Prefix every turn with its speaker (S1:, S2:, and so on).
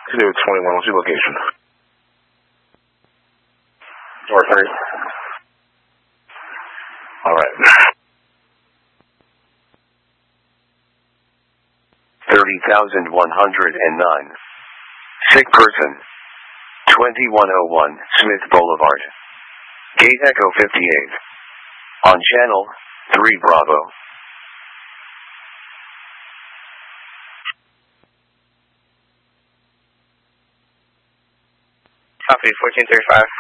S1: Canoe 21, what's your location? North 3. Alright.
S2: 30,109. Sick person. 2101 Smith Boulevard. Gate Echo 58. On channel 3 Bravo.
S3: Copy, 1435.